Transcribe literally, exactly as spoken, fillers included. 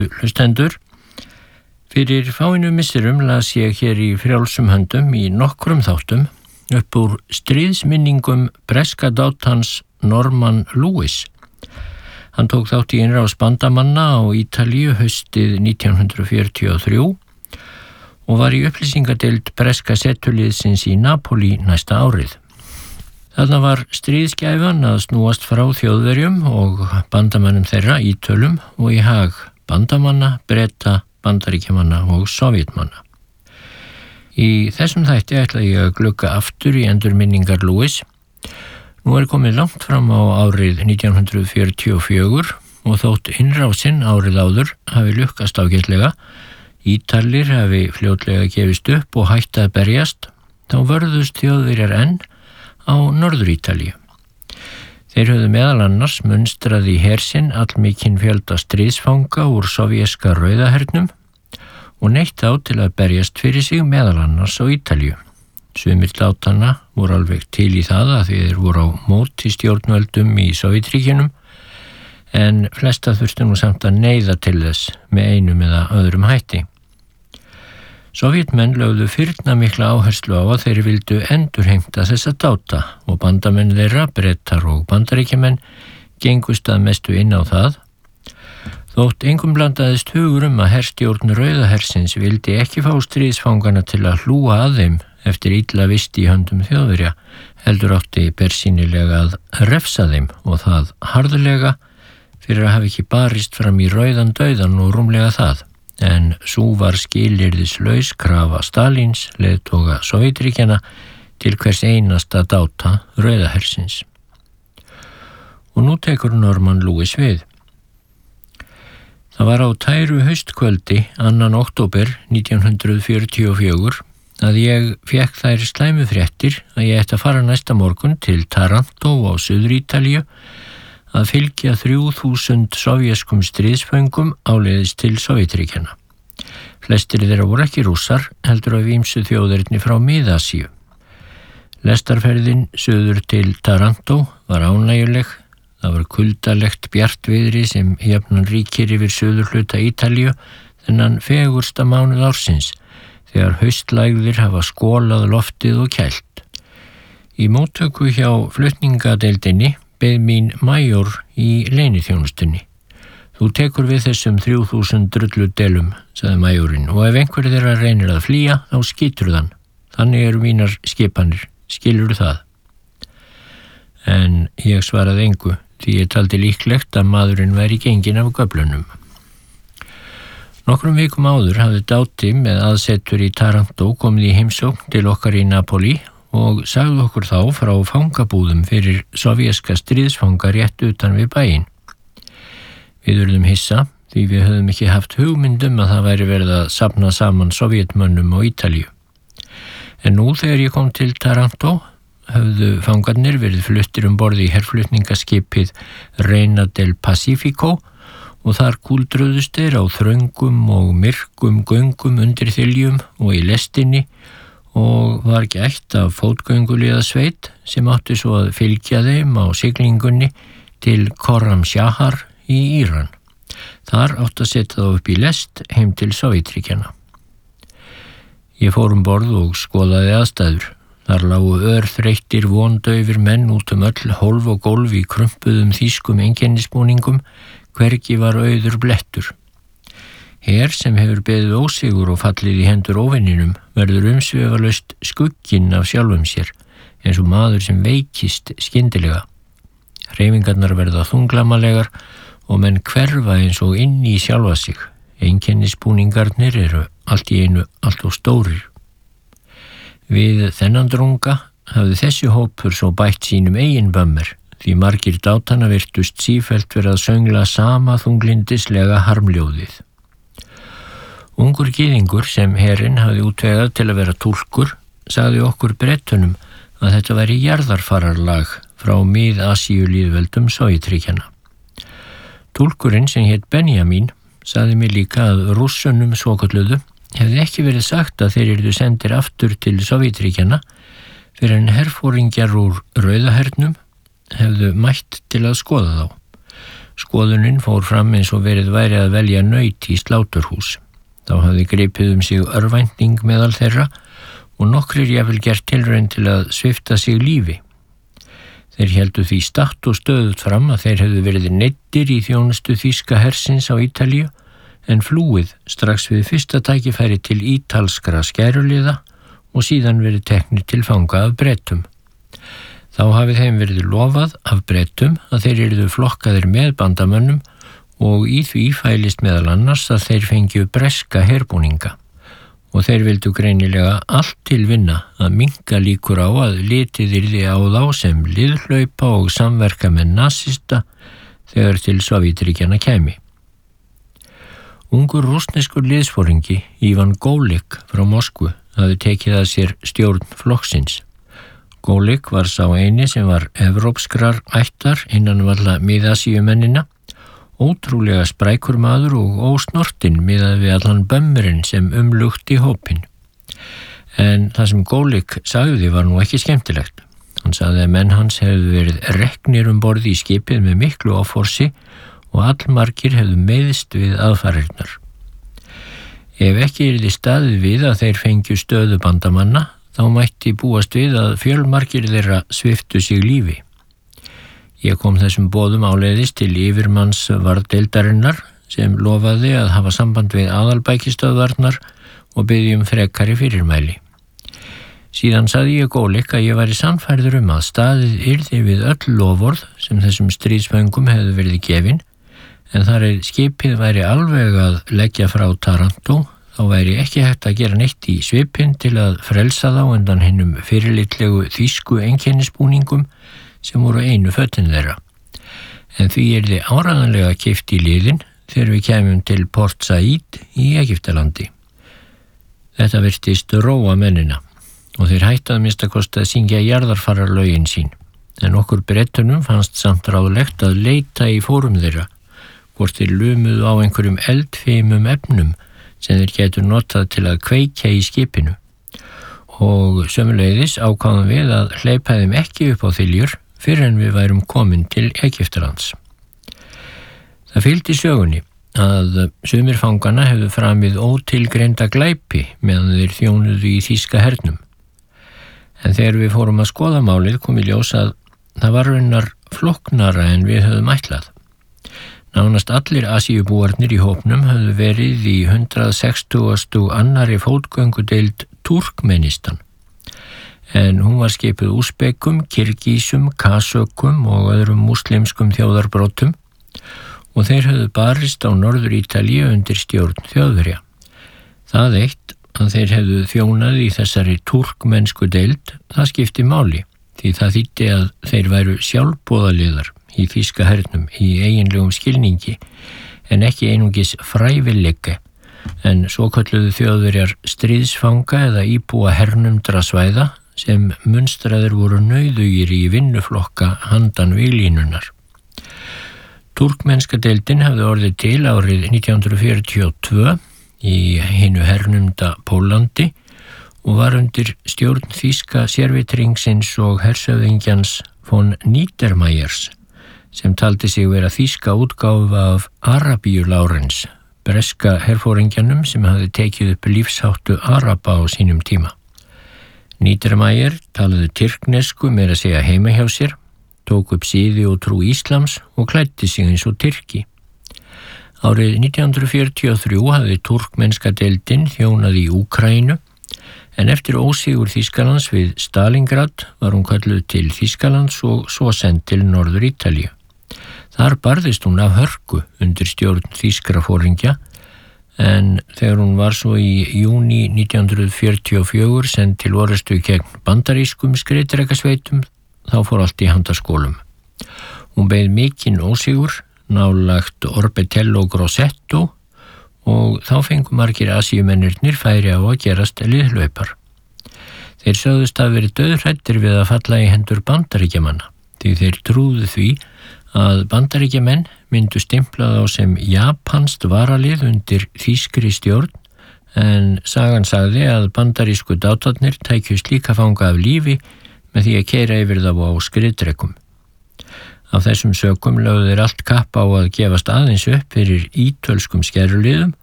Hlustendur, fyrir fáeinum misserum las ég hér í frjálsum höndum í nokkrum þáttum upp úr stríðsminningum breska dátans Norman Lewis. Hann tók þátt í innrás bandamanna á Ítalíu haustið nítján hundrað fjörutíu og þrjú og var í upplýsingadeild breska setuliðsins í Napoli næsta árið. Þarna var stríðsgæfan að snúast frá Þjóðverjum og bandamönnum þeirra Ítölum og í hag bandamanna, Breta, Bandaríkjamanna og Sovjetmanna. Í þessum þætti ætla ég að glugga aftur í endurminningar Lewis. Nú er komið langt fram á árið nítján hundrað fjörutíu og fjögur og þótt innrásinn árið áður hafi lukkast ágætlega, Ítalir hafi fljótlega gefist upp og hætt að berjast, þá vörðust Þjóðverjar enn á Norður-Ítalíu. Þeir höfðu meðal annars munstrað í hersinn allmikinn fjölda stríðsfanga úr sovjeska rauðahernum og neytt þá til að berjast fyrir sig meðal annars á Ítalíu. Sumir látanna voru alveg til í það að þeir voru á móti stjórnvöldum í Sovétríkjunum, en flesta þurftu nú samt að neyða til þess með einum eða öðrum hætti. Sovjetmenn lögðu fyrna mikla áherslu á að þeir vildu endurheimta þessa dáta og bandamenn þeirra, Bretar og Bandaríkjamenn, gengust að mestu inn á það. Þótt engum blandaðist hugur um að herstjórn Rauðahersins vildi ekki fá stríðsfangana til að hlúa að þeim eftir illa vist í höndum Þjóðverja, heldur átti bersýnilega að refsa þeim og það harðlega fyrir að hafa ekki barist fram í rauðan dauðan og rúmlega það. En sú var skilyrðislaus krafa Stalins, leiðtoga Sovétríkjanna, til hvers einasta dáta Rauðahersins. Og nú tekur Norman Lewis við. Það var á tæru haustkvöldi, annan október nítján hundrað fjörutíu og fjögur, að ég fékk þær slæmu fréttir að ég ætti að fara næsta morgun til Taranto á Suður-Ítalíu að fylgja þrjú þúsund sovjeskum stríðsföngum áleiðis til Sovétríkjanna. Flestir þeirra voru ekki rússar, heldur af ýmsu þjóðerni frá Mið-Asíu. Lestarferðin suður til Taranto var ánægjuleg. Það var kuldalegt bjartviðri sem jafnan ríkir yfir suðurhluta Ítalíu þennan fegursta mánuð ársins, þegar haustlægðir hafa skólað loftið og kælt. Í móttöku hjá flutningadeildinni beið mín major í leyniþjónustunni. Þú tekur við þessum þrjú þúsund drulludelum, sagði majorinn, og ef einhver þeirra reynir að flýja, þá skýtur þann. Þannig eru mínar skipanir, skilurðu það? En ég svaraði engu, því ég taldi líklegt að maðurinn væri genginn af göflunum. Nokkrum vikum áður hafði Dáti með aðsetur í Taranto komið í heimsókn til okkar í Napoli og sagði okkur þá frá fangabúðum fyrir sovjeska stríðsfanga rétt utan við bæinn. Við urðum hissa því við höfðum ekki haft hugmyndum að það væri verið að safna saman sovjetmönnum á Ítalíu. En nú þegar ég kom til Taranto höfðu fangarnir verið fluttir um borð í herflutningaskipið Reina del Pacifico og þar kúldröðust þeir á þröngum og myrkum göngum undir þiljum og í lestinni og var gætt af fótgönguliðasveit sem átti svo að fylgja þeim á siglingunni til Khorram Shahar í Íran. Þar átti að setja þá upp í lest heim til Sovétríkjanna. Ég fór um borð og skoðaði aðstæður. Þar lágu örþreyttir vondaufir menn út um öll hólf og gólf í krumpuðum þýskum einkennisbúningum, hvergi var auður blettur. Her sem hefur beðið ósigur og fallið í hendur óvinninum verður umsvifalaust skugginn af sjálfum sér, eins og maður sem veikist skyndilega. Hreyfingarnar verða þunglamalegar og menn hverfa eins og inn í sjálfa sig. Einkennisbúningarnir eru allt í einu allt of stórir. Við þennan drunga hafði þessi hópur svo bætt sínum eigin bömmir, því margir dátana virtust sífellt verið að söngla sama þunglindislega harmljóðið. Ungur gyðingur sem herinn hafði útvegað til að vera túlkur sagði okkur Bretunum að þetta væri jarðarfararlag frá Mið-Asíu lýðveldum Sovétríkjanna. Túlkurinn sem hét Benjamin sagði mér líka að Rússunum svokölluðu hefði ekki verið sagt að þeir yrðu sendir aftur til Sovétríkjanna fyrir en herforingjar úr Rauðahernum hefðu mætt til að skoða þá. Skoðunin fór fram eins og verið væri að velja naut í sláturhús. Þá hafði gripið um sig örvænting meðal þeirra og nokkrir jafnvel gert tilraun til að svipta sig lífi. Þeir héldu því statt og stöðugt fram að þeir hefðu verið neyddir í þjónustu þýska hersins á Ítalíu en flúið strax við fyrsta tækifæri til ítalskra skæruliða og síðan verið teknir til fanga af Bretum. Þá hafi þeim verið lofað af Bretum að þeir yrðu flokkaðir með bandamönnum og í því fælist meðal annars að þeir fengju breska herbúninga og þeir vildu greinilega allt til vinna að minnka líkur á að litið yrði á þá sem liðhlaupa og samverka með nasista þegar til Sovétríkjanna kæmi. Ungur rússneskur liðsforingi Ivan Gólik frá Moskvu hafði tekið að sér stjórn flokksins. Gólik var sá eini sem var evrópskrar ættar innan valla Mið-Asíumennina, ótrúlega sprækur maður og ósnortinn miðað við allan bömmurinn sem umlukti hópinn. En það sem Gólik sagði var nú ekki skemmtilegt. Hann sagði að menn hans hefðu verið reknir um borð í skipið með miklu offorsi og allmargir hefðu meiðst við aðfarirnar. Ef ekki yrði staðið við að þeir fengju stöðu bandamanna, þá mætti búast við að fjölmargir þeirra sviptu sig lífi. Ég kom þessum boðum áleiðis til yfirmanns varðdeildarinnar sem lofaði að hafa samband við aðalbækistöðvarnar og biðja um frekari fyrirmæli. Síðan sagði ég Gólik að ég væri sannfærður um að staðið yrði við öll loforð sem þessum stríðsföngum hefðu verið gefin, en þar er skipið væri alveg að leggja frá Taranto, þá væri ekki hægt að gera neitt í svipinn til að frelsa þá undan hinnum fyrirlitlegu þýsku einkennisbúningum sem voru einu fötin þeirra. En því yrði áræðanlega keypt í liðin þegar við kæmum til Port Said í Egyptalandi. Þetta virtist róa mennina og þeir hættu að minnsta kosti að syngja jarðarfararlögin sín, en okkur Bretunum fannst samt ráðlegt að leita í fórum þeirra, hvort þeir lumuðu á einhverjum eldfimum efnum sem þeir getur notað til að kveikja í skipinu. Og sömuleiðis ákváðum við að hleypa þeim ekki upp á þiljur fyrr en við værum komin til Egyptalands. Það fylgdi sögunni að sumir fangana hefðu framið ótilgreinda glæpi meðan þeir þjónuðu í þýska hernum. En þegar við fórum að skoða málið kom í ljós að það var raunar flóknara en við höfðum ætlað. Nánast allir Asíubúarnir í hópnum höfðu verið í hundrað sextugasta annarri fótgöngudeild Turkmenistan, en hún var skipuð Úsbekum, Kirgísum, Kasökum og öðrum múslimskum þjóðarbrótum og þeir höfðu barist á Norður Ítalíu undir stjórn Þjóðverja. Það eitt að þeir hefðu þjónað í þessari turkmensku deild, það skipti máli, því það þýddi að þeir væru sjálfboðaliðar í þýska hernum í eiginlegum skilningi, en ekki einungis frævillega, en svo kölluðu Þjóðverjar stríðsfanga eða íbúa hernumdra svæða sem munstraðir voru nauðugir í vinnuflokka handan víglínunar. Turkmenska deildin hafði orðið til árið nítján hundruð fjörutíu og tvö í hinu hernumda Pólandi og var undir stjórn þýska sérvitringsins og hersöðingjans von Niedermayers, sem taldi sig vera þýska útgáfa af Arabíu-Lárens, breska herfóringjanum sem hafði tekið upp lífsháttu Araba á sínum tíma. Niedermayer talaði tyrknesku meira að segja heima hjá sér, tók upp siði og trú íslams og klæddi sig eins og tyrki. Árið nítján hundruð fjörutíu og þrjú hafði turkmenska deildin þjónað í Úkraínu, en eftir ósigur Þýskalands við Stalingrad var hún kölluð til Þýskalands og svo send til Norður Ítalíu. Þar barðist hún af hörku undir stjórn þýskra foringja, en þegar hún var svo í júní nítján hundruð fjörutíu og fjögur send til orrustu gegn bandarískum skriðdrekasveitum, þá fór allt í handaskólum. Hún beið mikinn ósigur, nálagt Orbetello Grosseto, og þá fengu margir Asíumennirnir færi á að gerast liðhlaupar. Þeir sögðust að verið dauðhræddir við að falla í hendur bandaríkjamanna, því þeir trúðu því að bandaríkjamenn myndu stimpla þá sem japanskt varalið undir þýskri stjórn, en sagan sagði að bandarísku dátarnir tækju slíka fanga af lífi með því að keyra yfir þá á skriðdrekum. Af þessum sökum lögðu þeir allt kapp á að gefast aðeins upp fyrir ítölskum skeruliðum